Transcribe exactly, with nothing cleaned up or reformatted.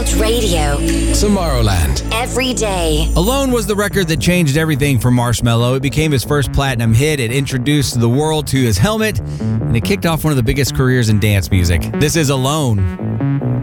Loud Radio. Tomorrowland. Every day. Alone was the record that changed everything for Marshmello. It became his first platinum hit. It introduced the world to his helmet, and it kicked off one of the biggest careers in dance music. This is Alone.